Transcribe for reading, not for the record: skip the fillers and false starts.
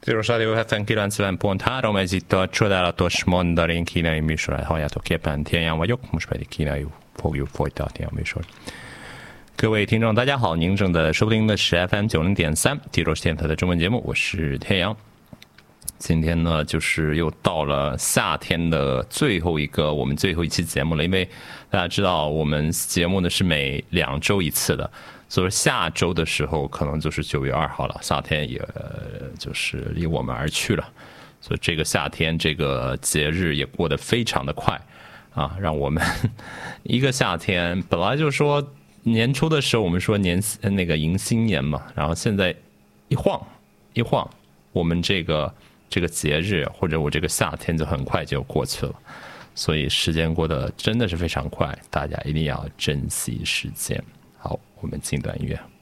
Tilos Rádió 79 pont 3, ez itt a csodálatos mandarin kínai műsorát halljátok éppen, Tianyang vagyok, most pedig kínai fogjuk folytatni a műsort. 各位听众大家好，您正在收听的是 FM 90.3 Tilos 电台的中文节目，我是天阳。今天呢，就是又到了夏天的最后一期节目了，因为大家知道我们节目呢是每2周一次的，所以下周的时候可能就是9月2号了，夏天也就是离我们而去了，所以这个夏天这个节日也过得非常的快啊，让我们一个夏天本来就说年初的时候我们说那个迎新年嘛，然后现在一晃，我们这个节日或者我这个夏天就很快就过去了，所以时间过得真的是非常快，大家一定要珍惜时间。好，我们进段音乐。